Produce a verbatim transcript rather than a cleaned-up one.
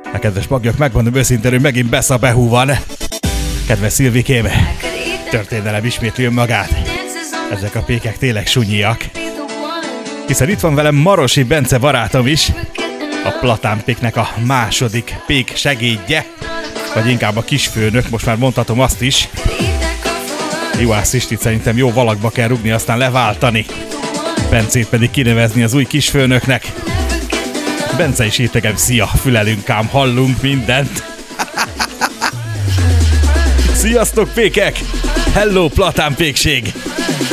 A kedves magjuk, megmondom őszintén, hogy megint Besza Behú van. Kedves Szilvikém, történelem ismétli önmagát. Ezek a pékek tényleg sunyiak. Hiszen itt van velem Marosi Bence barátom is, a platánpéknek a második pék segédje, vagy inkább a kisfőnök, most már mondhatom azt is. Juhász Istit szerintem jó valakba kell rugni, aztán leváltani. Bencét pedig kinevezni az új kisfőnöknek. Bence is írt nekem, szia, fülelünk ám, hallunk mindent. Sziasztok pékek! Hello platánpékség!